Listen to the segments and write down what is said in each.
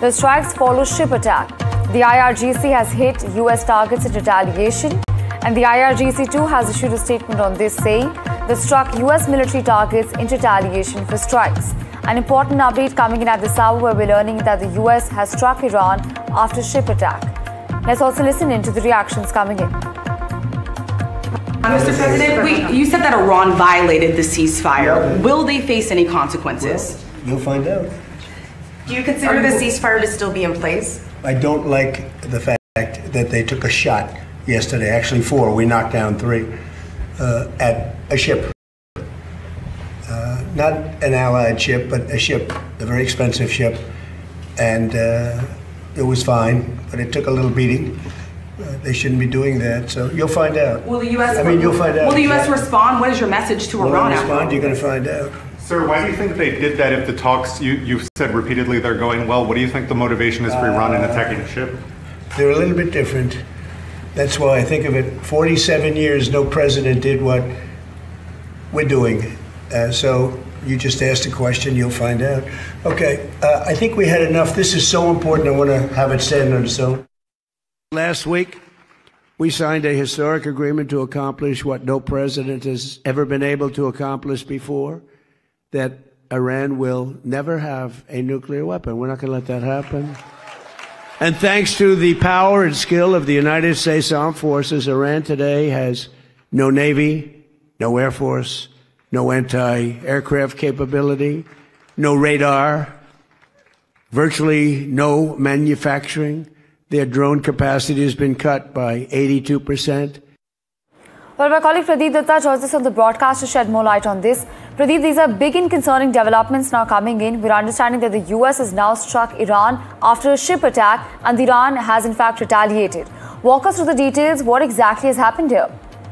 The strikes follow ship attack. The IRGC has hit US targets in retaliation, and the IRGC too has issued a statement on this, saying they struck US military targets in retaliation for strikes. An important update coming in at this hour, where we're learning that the US has struck Iran after ship attack. Let's also listen into the reactions coming in. Mr. President, you said that Iran violated the ceasefire. Will they face any consequences? Well, you'll find out. Do you consider the ceasefire to still be in place? I don't like the fact that they took a shot yesterday, actually 4, we knocked down 3, at a ship. Not an allied ship, but a ship, a very expensive ship. And it was fine, but it took a little beating. They shouldn't be doing that, so you'll find out. Will the U.S. You'll find out. Will the U.S. respond? What is your message to Iran? Respond, you're going to find out. Sir, why do you think they did that if the talks, you've said repeatedly they're going well? What do you think the motivation is for Iran in attacking a ship? They're a little bit different. That's why I think of it. 47 years, no president did what we're doing. So you just asked a question, you'll find out. Okay, I think we had enough. This is so important, I want to have it stand on its own. Last week, we signed a historic agreement to accomplish what no president has ever been able to accomplish before, that Iran will never have a nuclear weapon. We're not going to let that happen. And thanks to the power and skill of the United States Armed Forces, Iran today has no Navy, no Air Force, no anti-aircraft capability, no radar, virtually no manufacturing. Their drone capacity has been cut by 82%. Well, my colleague Pradeep Datta joins us on the broadcast to shed more light on this. Pradeep, these are big and concerning developments now coming in. We're understanding that the US has now struck Iran after a ship attack, and Iran has in fact retaliated. Walk us through the details. What exactly has happened here?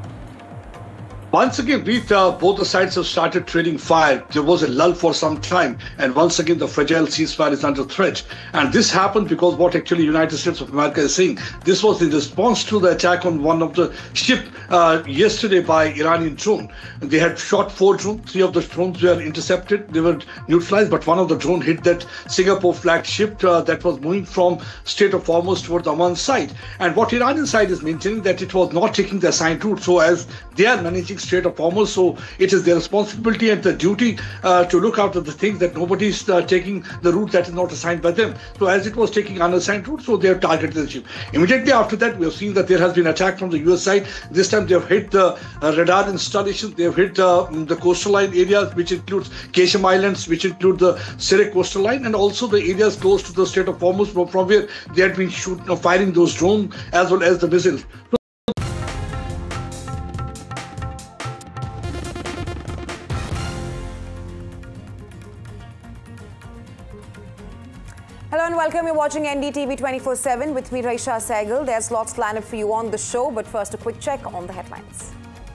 Once again, both the sides have started trading fire. There was a lull for some time, and once again, the fragile ceasefire is under threat. And this happened because what actually United States of America is saying, this was in response to the attack on one of the ship yesterday by Iranian drone. And they had shot 4 drones. 3 of the drones were intercepted. They were neutralized, but one of the drones hit that Singapore flagged ship that was moving from Strait of Hormuz towards Oman side. And what Iranian side is maintaining, that it was not taking the assigned route. So as they are managing Strait of Hormuz, so it is their responsibility and the duty to look after the things that nobody is taking the route that is not assigned by them. So as it was taking unassigned route, so they have targeted the ship. Immediately after that, we have seen that there has been attack from the US side. This time they have hit the radar installations, they have hit the coastal line areas, which includes Keshem Islands, which include the Sirak coastal line, and also the areas close to the Strait of Hormuz, from where they had been firing those drones as well as the missiles. Hello and welcome. You're watching NDTV 24/7 with me, Raisha Sehgal. There's lots planned for you on the show, but first a quick check on the headlines.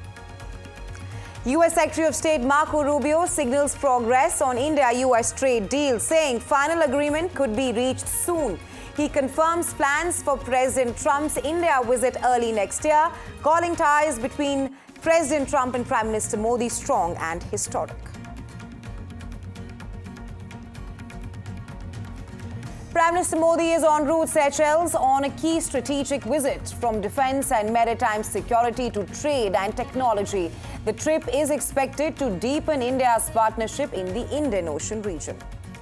US Secretary of State Marco Rubio signals progress on India-US trade deal, saying final agreement could be reached soon. He confirms plans for President Trump's India visit early next year, calling ties between President Trump and Prime Minister Modi strong and historic. Prime Minister Modi is en route Seychelles on a key strategic visit, from defense and maritime security to trade and technology. The trip is expected to deepen India's partnership in the Indian Ocean region.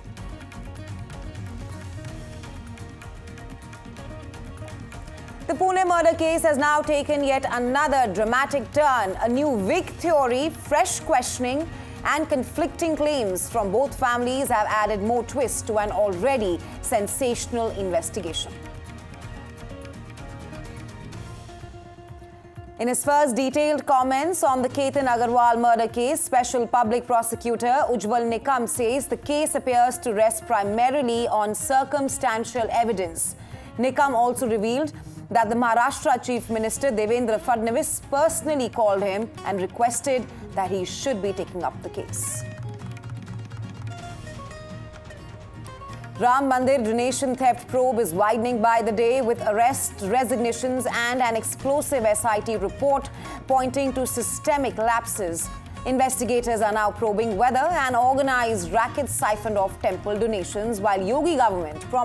The Pune murder case has now taken yet another dramatic turn. A new wig theory, fresh questioning, and conflicting claims from both families have added more twists to an already sensational investigation. In his first detailed comments on the Ketan Agarwal murder case, Special Public Prosecutor Ujjwal Nikam says the case appears to rest primarily on circumstantial evidence. Nikam also revealed that the Maharashtra Chief Minister Devendra Fadnavis personally called him and requested that he should be taking up the case. Ram Mandir donation theft probe is widening by the day, with arrests, resignations and an explosive SIT report pointing to systemic lapses. Investigators are now probing whether an organized racket siphoned off temple donations, while Yogi government